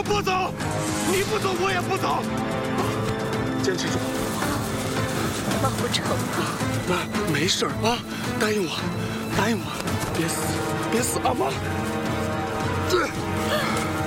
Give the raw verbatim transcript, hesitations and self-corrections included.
不走，你不走，我也不走。坚持住。 妈不成。 妈，没事儿啊，答应我，答应我，别死，别死啊，妈。对。